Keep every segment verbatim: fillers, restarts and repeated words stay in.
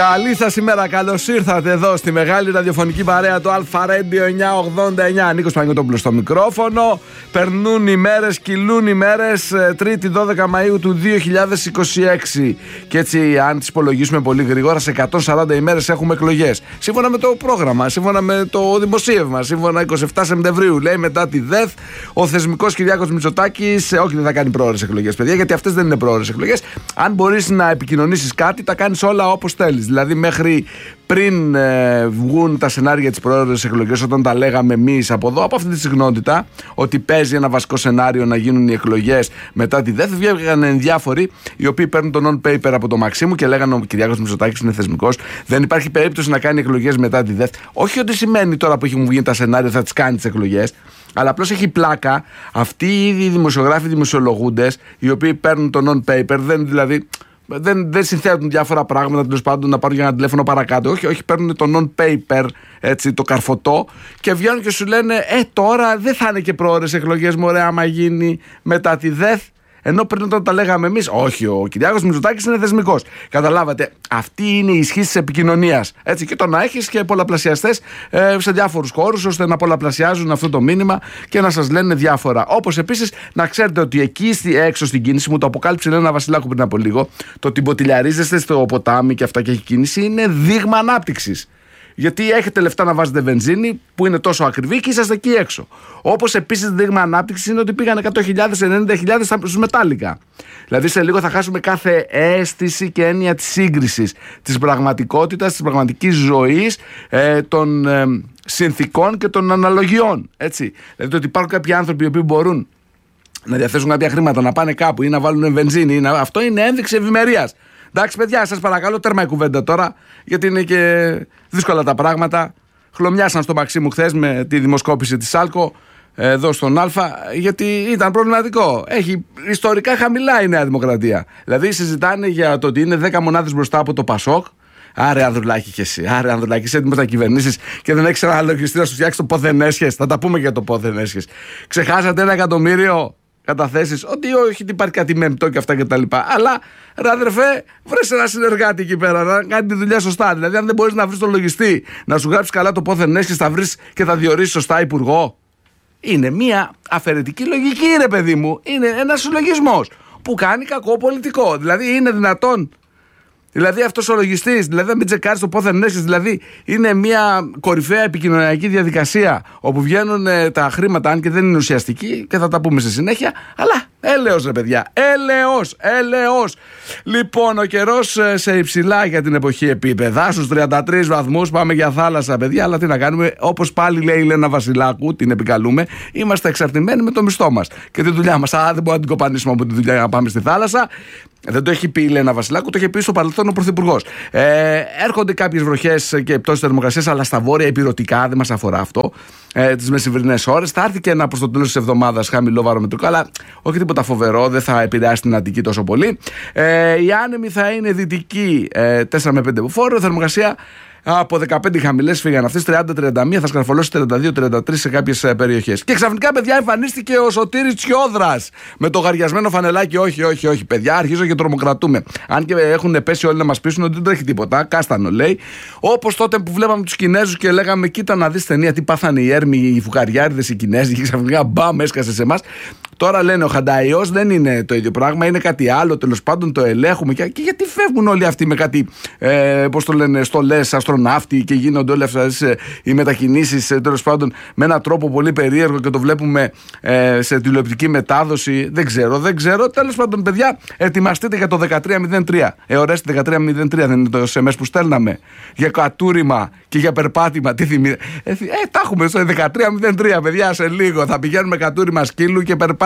Καλή σας ημέρα, καλώς ήρθατε εδώ στη μεγάλη ραδιοφωνική παρέα του Αλφα Radio εννιακόσια ογδόντα εννιά. Νίκος Παναγιώτοπουλος στο μικρόφωνο. Περνούν οι μέρες, κυλούν οι μέρες. Τρίτη δώδεκα Μαΐου του δύο χιλιάδες είκοσι έξι. Και έτσι, αν τις υπολογίσουμε πολύ γρήγορα, σε εκατόν σαράντα ημέρες έχουμε εκλογές. Σύμφωνα με το πρόγραμμα, σύμφωνα με το δημοσίευμα, σύμφωνα είκοσι επτά Σεπτεμβρίου, λέει μετά τη ΔΕΘ, ο θεσμικός Κυριάκος Μητσοτάκης, όχι δεν θα κάνει πρόωρες εκλογές, παιδιά, γιατί αυτές δεν είναι πρόωρες εκλογές. Αν μπορείς να επικοινωνήσεις κάτι, τα κάνεις όλα όπως θέλεις. Δηλαδή, μέχρι πριν ε, βγουν τα σενάρια της πρόορες εκλογές, όταν τα λέγαμε εμείς από εδώ, από αυτή τη συχνότητα, ότι παίζει ένα βασικό σενάριο να γίνουν οι εκλογές μετά τη ΔΕΘ, βγαίνουν διάφοροι οι οποίοι παίρνουν το non-paper από το Μαξίμου και λέγανε ο Κυριάκος Μητσοτάκης είναι θεσμικός. Δεν υπάρχει περίπτωση να κάνει εκλογές μετά τη ΔΕΘ. Όχι ότι σημαίνει τώρα που έχουν βγει τα σενάρια θα τις κάνει τις εκλογές, αλλά απλώς έχει πλάκα αυτοί οι ίδιοι δημοσιογράφοι, οι δημοσιολογούντες, οι οποίοι παίρνουν το non-paper, δεν δηλαδή. Δεν, δεν συνθέτουν διάφορα πράγματα τέλος πάντων να πάρουν για ένα τηλέφωνο παρακάτω. Όχι, όχι, παίρνουν το non-paper, έτσι, το καρφωτό και βγαίνουν και σου λένε Ε, τώρα δεν θα είναι και πρόωρες εκλογές, μωρέ, άμα γίνει μετά τη ΔΕΘ. Ενώ πριν όταν τα λέγαμε εμείς, όχι, ο Κυριάκος Μητσοτάκης είναι θεσμικός. Καταλάβατε, αυτή είναι η ισχύ της επικοινωνίας. Έτσι, και το να έχεις και πολλαπλασιαστές ε, σε διάφορους χώρους, ώστε να πολλαπλασιάζουν αυτό το μήνυμα και να σας λένε διάφορα. Όπως επίσης, να ξέρετε ότι εκεί έξω στην κίνηση, μου το αποκάλυψε ένα Βασιλάκου πριν από λίγο, το ότι μποτιλιαρίζεστε στο ποτάμι και αυτά και έχει κίνηση είναι δείγμα ανάπτυξης. Γιατί έχετε λεφτά να βάζετε βενζίνη που είναι τόσο ακριβή και είσαστε εκεί έξω. Όπως επίσης δείγμα ανάπτυξης είναι ότι πήγαν εκατό χιλιάδες, ενενήντα χιλιάδες στους μετάλλικα. Δηλαδή σε λίγο θα χάσουμε κάθε αίσθηση και έννοια της σύγκρισης, της πραγματικότητας, της πραγματικής ζωής, ε, των ε, συνθηκών και των αναλογιών. Έτσι. Δηλαδή το ότι υπάρχουν κάποιοι άνθρωποι οι οποίοι μπορούν να διαθέσουν κάποια χρήματα, να πάνε κάπου ή να βάλουν βενζίνη, ή να... αυτό είναι ένδειξη ευημερίας. Εντάξει, παιδιά, σας παρακαλώ, τέρμα η κουβέντα τώρα, γιατί είναι και δύσκολα τα πράγματα. Χλωμιάσαν στο Μαξίμου χθες με τη δημοσκόπηση της ΣΑΛΚΟ εδώ στον Αλφα, γιατί ήταν προβληματικό. Έχει ιστορικά χαμηλά η Νέα Δημοκρατία. Δηλαδή, συζητάνε για το ότι είναι δέκα μονάδες μπροστά από το Πασόκ. Άρε, Ανδρουλάκη και εσύ. Άρε, Ανδρουλάκη, είσαι έτοιμος να κυβερνήσεις και δεν έχεις ένα λογιστή να σου φτιάξει το πόθεν έσχες. Θα τα πούμε για το πόθεν έσχες. Ξεχάσατε ένα εκατομμύριο καταθέσεις, ότι όχι υπάρχει κάτι μεμπτό και αυτά και τα λοιπά. Αλλά, ρε αδερφέ, βρες ένα συνεργάτη εκεί πέρα να κάνει τη δουλειά σωστά. Δηλαδή, αν δεν μπορείς να βρεις τον λογιστή, να σου γράψει καλά το πόθεν έσχες, θα βρεις και θα διορίσεις σωστά υπουργό. Είναι μια αφαιρετική λογική, ρε παιδί μου. Είναι ένας συλλογισμός που κάνει κακό πολιτικό. Δηλαδή, είναι δυνατόν. Δηλαδή, αυτός ο λογιστής, δηλαδή, μην τσεκάρεις το πόθεν έσχες, δηλαδή, είναι μια κορυφαία επικοινωνιακή διαδικασία όπου βγαίνουν ε, τα χρήματα, αν και δεν είναι ουσιαστική, και θα τα πούμε στη συνέχεια. Αλλά έλεος, ρε παιδιά, έλεος, έλεος. Λοιπόν, ο καιρός ε, σε υψηλά για την εποχή επίπεδα, στους τριάντα τρεις βαθμούς, πάμε για θάλασσα, παιδιά. Αλλά τι να κάνουμε, όπως πάλι λέει η Λένα Βασιλάκου, την επικαλούμε, είμαστε εξαρτημένοι με το μισθό μας και τη δουλειά μας. Α, δεν μπορούμε να την κοπανίσουμε από τη δουλειά για να πάμε στη θάλασσα. Δεν το έχει πει η Λένα Βασιλάκου, το είχε πει στο παρελθόν ο Πρωθυπουργός. Ε, έρχονται κάποιες βροχές και πτώσεις θερμοκρασίας, αλλά στα βόρεια υπηρετικά, δεν μας αφορά αυτό, ε, τις μεσημβρινές ώρες. Θα έρθει και ένα προς το τέλος της εβδομάδας χαμηλό βαρομετρικό, αλλά όχι τίποτα φοβερό, δεν θα επηρεάσει την Αττική τόσο πολύ. Ε, η άνεμη θα είναι δυτική, ε, τέσσερα με πέντε βουφόρο, θερμοκρασία. Από δεκαπέντε χαμηλές φύγαν αυτές, τριάντα τριάντα μία, θα σκαρφολώσει τριάντα δύο τριάντα τρία σε κάποιες περιοχές. Και ξαφνικά, παιδιά, εμφανίστηκε ο Σωτήρης Τσιόδρας με το γαριασμένο φανελάκι. Όχι, όχι, όχι, παιδιά, αρχίζω και τρομοκρατούμε. Αν και έχουν πέσει όλοι να μας πείσουν ότι δεν τρέχει τίποτα, κάστανο λέει. Όπως τότε που βλέπαμε τους Κινέζους και λέγαμε, κοίτα να δεις ταινία, τι πάθανε οι έρμοι, οι φουκαριάριδες, οι Κινέζοι, και ξαφνικά μπαμ, έσκασε σε εμάς. Τώρα λένε ο Χανταϊός δεν είναι το ίδιο πράγμα, είναι κάτι άλλο, τέλος πάντων το ελέγχουμε. Και, και γιατί φεύγουν όλοι αυτοί με κάτι, ε, πώς το λένε, στολές, αστροναύτη και γίνονται όλες αυτές ε, οι μετακινήσεις, ε, τέλος πάντων με έναν τρόπο πολύ περίεργο και το βλέπουμε ε, σε τηλεοπτική μετάδοση. Δεν ξέρω, δεν ξέρω. Τέλος πάντων, παιδιά, ετοιμαστείτε για το δεκατρία μηδέν τρία. Ε, ωραία, δεκατρία μηδέν τρία δεν είναι το ες εμ ες που στέλναμε για κατούριμα και για περπάτημα. Τι θυμίζει. Ε, ε, τα έχουμε στο δεκατρία μηδέν τρία, παιδιά, σε λίγο θα πηγαίνουμε κατούριμα σκύλου και περπάτημα.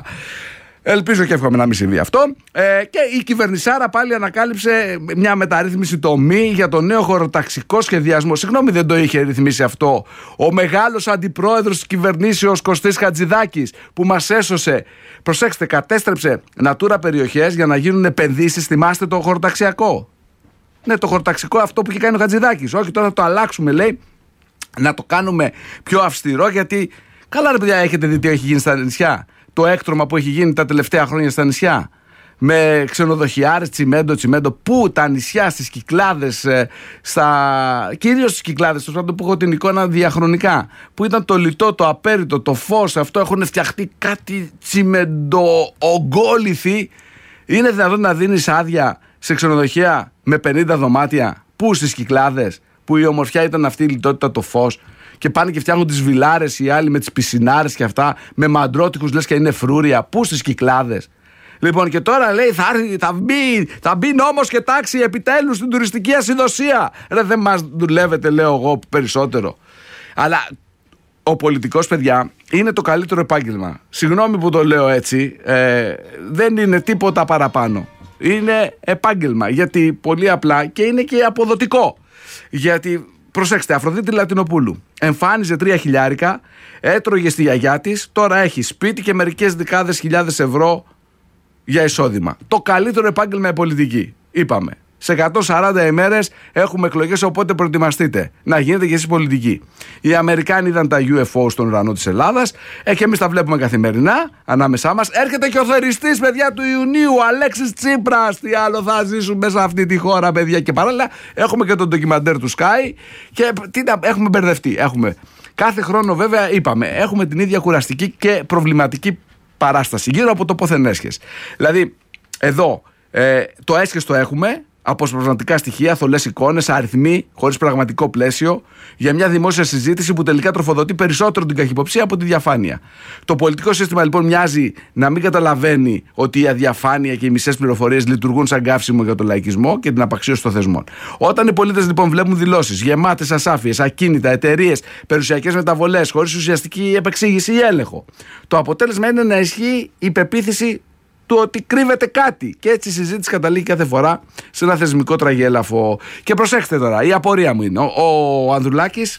Ελπίζω και εύχομαι να μην συμβεί αυτό. Ε, και η κυβερνησάρα πάλι ανακάλυψε μια μεταρρύθμιση τομή για το νέο χωροταξικό σχεδιασμό. Συγγνώμη, δεν το είχε ρυθμίσει αυτό ο μεγάλος αντιπρόεδρος της κυβερνήσεως Κωστής Χατζηδάκης, που μας έσωσε. Προσέξτε, κατέστρεψε Natura περιοχές για να γίνουν επενδύσεις. Θυμάστε το χωροταξιακό. Ναι, το χωροταξικό αυτό που είχε κάνει ο Χατζηδάκης. Όχι, τώρα θα το αλλάξουμε, λέει, να το κάνουμε πιο αυστηρό, γιατί. Καλά, ρε παιδιά, έχετε δει τι έχει γίνει στα νησιά. Το έκτρωμα που έχει γίνει τα τελευταία χρόνια στα νησιά. με ξενοδοχιάρες, τσιμέντο, τσιμέντο, που τα νησιά στις Κυκλάδες, στα... κυρίως στις Κυκλάδες, που έχω την εικόνα διαχρονικά, που ήταν το λιτό, το απέριτο, το φως, αυτό έχουν φτιαχτεί κάτι τσιμεντοογκόληθοι. Είναι δυνατόν να δίνεις άδεια σε ξενοδοχεία με πενήντα δωμάτια, που στις Κυκλάδες, που η ομορφιά ήταν αυτή η λιτότητα, το φως, και πάνε και φτιάχνουν τις βιλάρες οι άλλοι με τις πισινάρες και αυτά, με μαντρότικους λες και είναι φρούρια, που στις Κυκλάδες. Λοιπόν, και τώρα λέει θα, θα, μπει, θα μπει νόμος και τάξη επιτέλους στην τουριστική ασυδοσία. Ρε, δεν μας δουλεύετε, λέω εγώ, περισσότερο. Αλλά ο πολιτικός, παιδιά, είναι το καλύτερο επάγγελμα. Συγγνώμη που το λέω έτσι, ε, δεν είναι τίποτα παραπάνω. Είναι επάγγελμα, γιατί πολύ απλά, και είναι και αποδοτικό. Γιατί, προσέξτε, Αφροδίτη Λατινοπούλου εμφάνιζε τρία χιλιάρικα, έτρωγε στη γιαγιά της, τώρα έχει σπίτι και μερικές δεκάδες χιλιάδες ευρώ για εισόδημα. Το καλύτερο επάγγελμα η πολιτική. Είπαμε. Σε εκατόν σαράντα ημέρες έχουμε εκλογές, οπότε προετοιμαστείτε να γίνετε και εσείς πολιτικοί. Οι Αμερικάνοι είδαν τα γιου εφ ο στον ουρανό της Ελλάδας, ε, και εμείς τα βλέπουμε καθημερινά ανάμεσά μας. Έρχεται και ο θεριστής, παιδιά, του Ιουνίου, ο Αλέξης Τσίπρας. Τι άλλο θα ζήσουν μέσα σε αυτή τη χώρα, παιδιά. Και παράλληλα έχουμε και το ντοκιμαντέρ του Sky και τι, έχουμε μπερδευτεί. Έχουμε. Κάθε χρόνο, βέβαια, είπαμε, έχουμε την ίδια κουραστική και προβληματική παράσταση γύρω από το πόθεν έσχες. Δηλαδή, εδώ ε, το έσχες το έχουμε, αποσπασματικά στοιχεία, θολές εικόνες, αριθμοί, χωρίς πραγματικό πλαίσιο, για μια δημόσια συζήτηση που τελικά τροφοδοτεί περισσότερο την καχυποψία από τη διαφάνεια. Το πολιτικό σύστημα λοιπόν μοιάζει να μην καταλαβαίνει ότι η αδιαφάνεια και οι μισές πληροφορίες λειτουργούν σαν καύσιμο για τον λαϊκισμό και την απαξίωση των θεσμών. Όταν οι πολίτες λοιπόν βλέπουν δηλώσεις γεμάτες ασάφειες, ακίνητα, εταιρείες, περιουσιακές μεταβολές, χωρίς ουσιαστική επεξήγηση ή έλεγχο, το αποτέλεσμα είναι να ισχύει η πεποίθηση του ότι κρύβεται κάτι. Και έτσι η συζήτηση καταλήγει κάθε φορά σε ένα θεσμικό τραγέλαφο. Και προσέξτε τώρα, η απορία μου είναι: ο, ο Ανδρουλάκης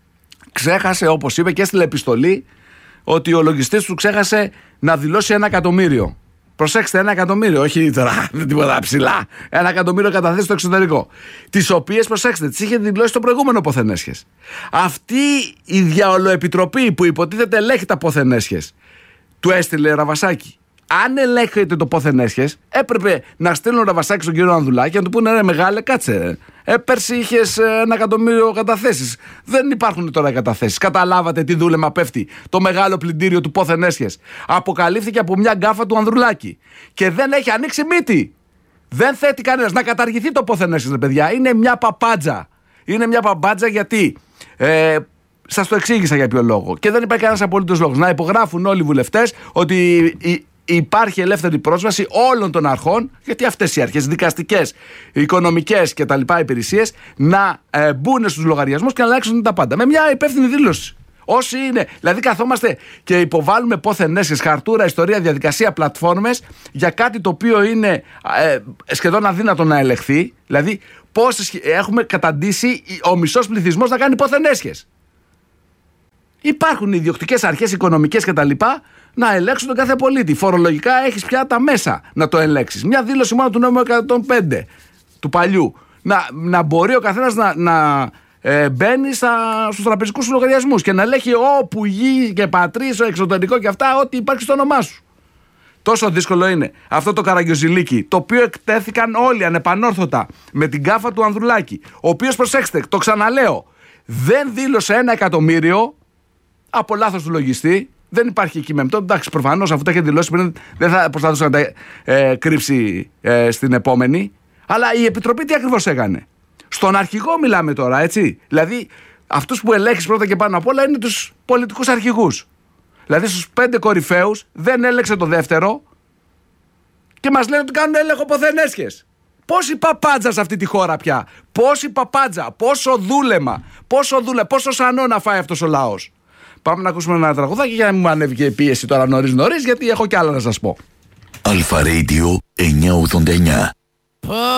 ξέχασε, όπως είπε, και έστειλε επιστολή ότι ο λογιστής του ξέχασε να δηλώσει ένα εκατομμύριο. Προσέξτε, ένα εκατομμύριο, όχι τώρα τίποτα ψηλά. Ένα εκατομμύριο καταθέσεις στο εξωτερικό. Τις οποίες, προσέξτε, τις είχε δηλώσει το προηγούμενο πόθεν έσχες. Αυτή η διαολοεπιτροπή που υποτίθεται ελέγχει τα πόθεν έσχες, του έστειλε Ραβασάκη. Αν ελέγχεται το πόθεν έσχες, έπρεπε να στείλουν Ραβασάκη στον κύριο Ανδρουλάκη και να του πούνε: ρε μεγάλε, κάτσε. Ε, πέρσι είχες ένα εκατομμύριο καταθέσεις. Δεν υπάρχουν τώρα καταθέσεις. Καταλάβατε τι δούλεμα πέφτει το μεγάλο πλυντήριο του πόθεν έσχες. Αποκαλύφθηκε από μια γκάφα του Ανδρουλάκη. Και δεν έχει ανοίξει μύτη. Δεν θέτει κανένας να καταργηθεί το πόθεν έσχες, παιδιά. Είναι μια παπάντζα. Είναι μια παπάντζα γιατί. Ε, Σας το εξήγησα για ποιο λόγο. Και δεν υπάρχει κανένας απολύτως λόγος να υπογράφουν όλοι οι βουλευτές ότι υπάρχει ελεύθερη πρόσβαση όλων των αρχών, γιατί αυτές οι αρχές, δικαστικές, οικονομικές κτλ. Υπηρεσίες, να ε, μπουν στους λογαριασμούς και να αλλάξουν τα πάντα. Με μια υπεύθυνη δήλωση. Όσοι είναι, δηλαδή καθόμαστε και υποβάλλουμε πόθεν έσχες, χαρτούρα, ιστορία, διαδικασία, πλατφόρμες για κάτι το οποίο είναι ε, σχεδόν αδύνατο να ελεγχθεί. Δηλαδή, πώς έχουμε καταντήσει ο μισός πληθυσμός να κάνει πόθεν έσχες. Υπάρχουν ιδιοκτικές αρχές, οικονομικές κτλ. Να ελέγξουν τον κάθε πολίτη. Φορολογικά έχεις πια τα μέσα να το ελέγξεις. Μια δήλωση μόνο του νόμου εκατόν πέντε του παλιού. Να, να μπορεί ο καθένας να, να ε, μπαίνει στα, στους τραπεζικούς λογαριασμούς και να ελέγχει όπου γη και πατρίς, εξωτερικό και αυτά, ό,τι υπάρχει στο όνομά σου. Τόσο δύσκολο είναι αυτό το καραγκιοζηλίκι, το οποίο εκτέθηκαν όλοι ανεπανόρθωτα με την γκάφα του Ανδρουλάκη, ο οποίος, προσέξτε, το ξαναλέω, δεν δήλωσε ένα εκατομμύριο από λάθος του λογιστή. Δεν υπάρχει εκεί μεμπτό. Εντάξει, προφανώς αφού τα είχε δηλώσει πριν, δεν θα προσπαθούσε να τα ε, κρύψει ε, στην επόμενη. Αλλά η Επιτροπή τι ακριβώς έκανε? Στον αρχηγό μιλάμε τώρα, έτσι. Δηλαδή, αυτούς που ελέγχεις πρώτα και πάνω απ' όλα είναι τους πολιτικούς αρχηγούς. Δηλαδή, στους πέντε κορυφαίους δεν έλεξε το δεύτερο και μας λένε ότι κάνουν έλεγχο πόθεν έσχες. Πόση παπάντζα σε αυτή τη χώρα πια? Πόση παπάντζα, πόσο δούλεμα, πόσο δούλεμα, πόσο σανό να φάει αυτός ο λαός. Πάμε να ακούσουμε ένα τραγουδάκι για να μην μου ανέβει και η πίεση τώρα νωρίς νωρίς, γιατί έχω κι άλλα να σας πω. Αλφα Radio εννιακόσια ογδόντα εννιά.